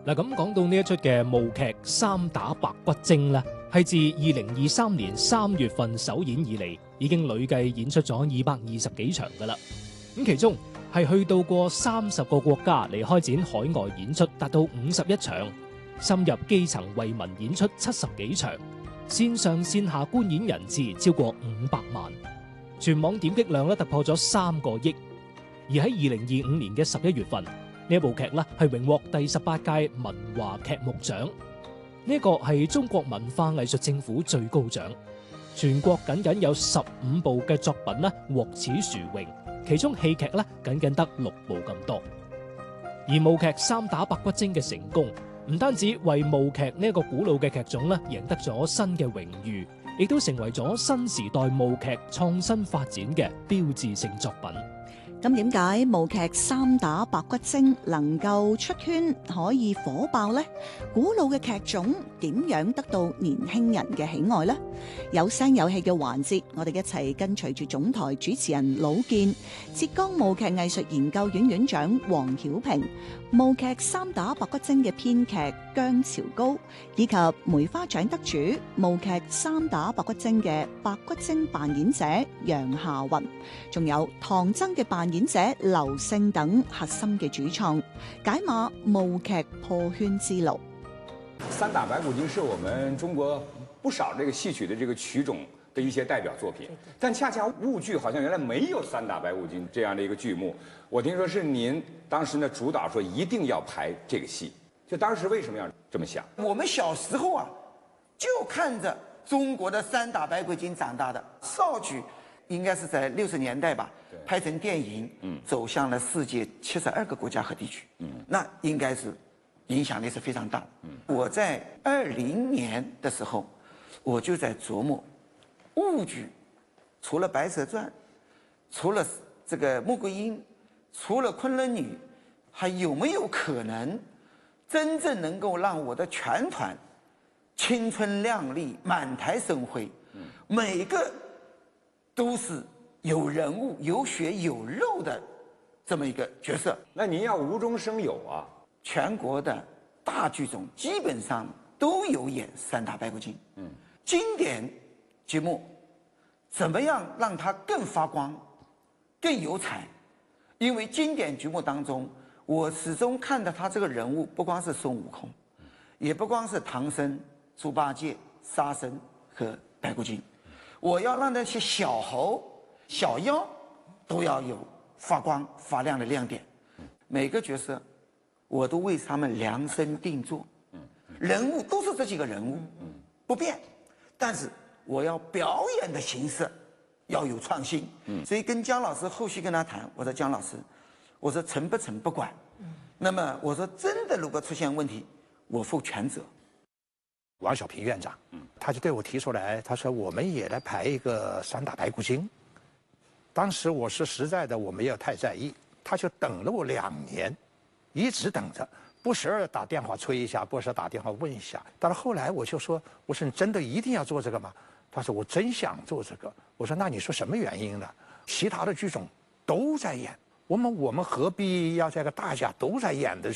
嗱，咁講到呢一出嘅舞劇《三打白骨精》咧，係自2023年3月份首演以嚟，已經累計演出咗220幾場噶啦。咁其中係去到過30個國家嚟開展海外演出，達到51場，深入基層為民演出70幾場，線上線下觀演人次超過500萬，全網點擊量咧突破咗3個億。而喺2025年嘅11月份，呢一部劇咧係榮獲第18屆文華劇目獎，呢一個係中國文化藝術政府最高獎。全國僅僅有15部嘅作品咧獲此殊榮，其中戲劇咧僅僅得6部咁多。而舞劇《三打白骨精》嘅成功，唔單止為舞劇呢一個古老嘅劇種咧贏得咗新嘅榮譽，亦都成為咗新時代舞劇創新發展嘅標誌性作品。 咁點解舞劇《三打白骨精》能夠出圈，可以火爆呢？古老嘅劇種點樣得到年輕人嘅喜愛呢？有聲有戲嘅環節，我哋一齊跟隨住總台主持人魯健、浙江舞劇藝術研究院院長黃曉平、舞劇《三打白骨精》嘅編劇姜朝高，以及梅花獎得主舞劇《三打白骨精》嘅白骨精扮演者楊夏雲，仲有唐僧嘅扮演者劉勝等核心嘅主創，解碼舞劇破圈之路。 三打白骨精是我们中国不少这个戏曲的这个曲种的一些代表作品，但恰恰豫剧好像原来没有三打白骨精这样的一个剧目。我听说是您当时呢主导说一定要排这个戏，就当时为什么要这么想？ 我们小时候啊，就看着中国的三打白骨精长大的。绍举应该是在60年代吧，拍成电影，走向了世界72个国家和地区，那应该是影响力是非常大的。我在20年的时候，我就在琢磨，豫剧除了《白蛇传》，除了这个《穆桂英》，除了《昆仑女》，还有没有可能真正能够让我的全团青春靓丽、满台生辉，每个都是有人物、有血有肉的这么一个角色？ 那您要无中生有啊！ 全国的大剧种基本上都有演三打白骨精。经典节目怎么样让它更发光、更有彩？因为经典剧目当中，我始终看到他这个人物，不光是孙悟空，也不光是唐僧、猪八戒、沙僧和白骨精，我要让那些小猴、小妖都要有发光发亮的亮点。每个角色我都为他们量身定做，人物都是这几个人物，不变，但是我要表演的形式要有创新。所以跟姜老师后续跟他谈，我说姜老师，我说成不成不管，那么我说真的如果出现问题，我负全责。 王小平院长，他就对我提出来，他说我们也来排一个三打白骨精。当时我是实在的我没有太在意，他就等了我2年。一直等着，不时打电话催一下，不时打电话问一下。到了后来，我就说：“我说你真的一定要做这个吗？”他说：“我真想做这个。”我说：“那你说什么原因呢？其他的剧种都在演，我们何必要这个大家都在演的